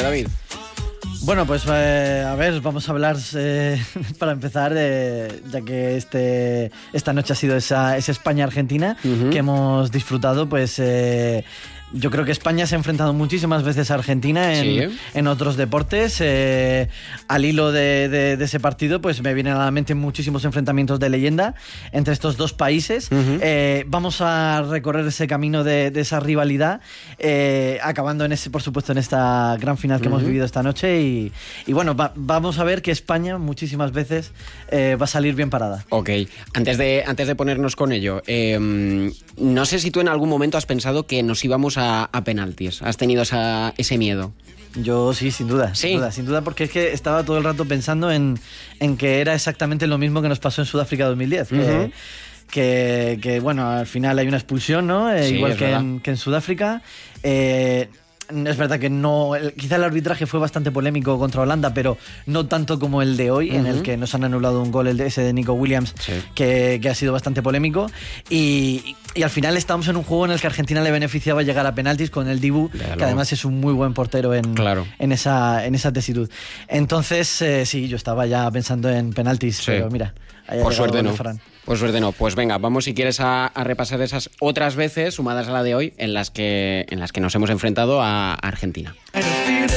David? Bueno, pues a ver, vamos a hablar para empezar, ya que esta noche ha sido esa España-Argentina que hemos disfrutado, pues yo creo que España se ha enfrentado muchísimas veces a Argentina en otros deportes. Al hilo de ese partido, pues me vienen a la mente muchísimos enfrentamientos de leyenda entre estos dos países. Vamos a recorrer ese camino de esa rivalidad, acabando por supuesto en esta gran final que hemos vivido esta noche. Y bueno, vamos a ver que España muchísimas veces va a salir bien parada. Ok, antes de ponernos con ello, no sé si tú en algún momento has pensado que nos íbamos a penaltis. ¿Has tenido ese miedo? Yo sí, sin duda. ¿Sí? Sin duda, porque es que estaba todo el rato pensando en que era exactamente lo mismo que nos pasó en Sudáfrica 2010. Que bueno, al final hay una expulsión, ¿no? Sí, igual que en Sudáfrica. Es verdad que no, quizá el arbitraje fue bastante polémico contra Holanda, pero no tanto como el de hoy, en el que nos han anulado un gol, ese de Nico Williams, que ha sido bastante polémico. Y al final estamos en un juego en el que Argentina le beneficiaba llegar a penaltis con el Dibu, que además es un muy buen portero en esa tesitud. Entonces, sí, yo estaba ya pensando en penaltis, pero mira, por suerte no. Por suerte no. Pues venga, vamos si quieres a repasar esas otras veces sumadas a la de hoy en las que nos hemos enfrentado a Argentina.